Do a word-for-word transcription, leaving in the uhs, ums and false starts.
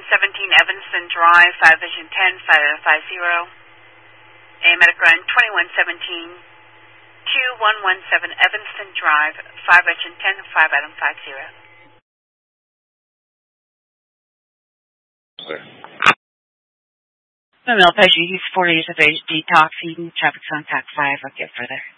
seventeen Evanston Drive, five Vision ten, five Adam five zero. A medical run twenty-one seventeen, two one one seven Evanston Drive, five Vision ten, five Adam five zero. Male patient, he's forty years of age, detox, eating, traffic contact five. I'll get further.